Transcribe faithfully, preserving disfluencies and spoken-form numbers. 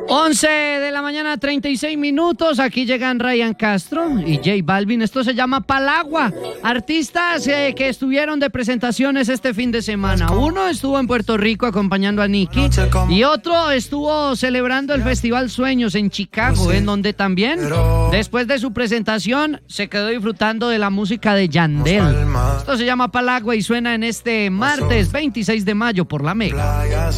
once de la mañana, treinta y seis minutos. Aquí llegan Ryan Castro y J Balvin. Esto se llama Palagua. Artistas eh, que estuvieron de presentaciones este fin de semana. Uno estuvo en Puerto Rico acompañando a Nicki y otro estuvo celebrando el Festival Sueños en Chicago, en donde también, después de su presentación, se quedó disfrutando de la música de Yandel. Esto se llama Palagua y suena en este martes veintiséis de mayo por La Mega.